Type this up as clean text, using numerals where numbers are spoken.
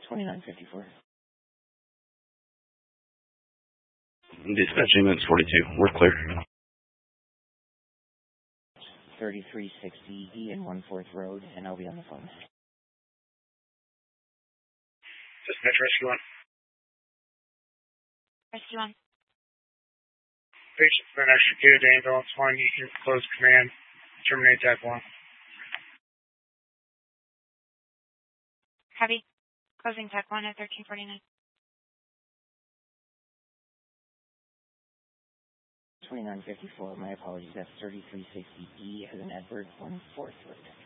2954. Dispatch units 42. We're clear. 3360 E and 1/4 Road, and I'll be on the phone. Dispatch Rescue 1. Rescue 1. Patient's been extricated to ambulance 1. You can close command. Terminate TAC 1. Copy. Closing TAC 1 at 1349. 2954. My apologies. That's 3360 E as in Edward, 1/4 Road.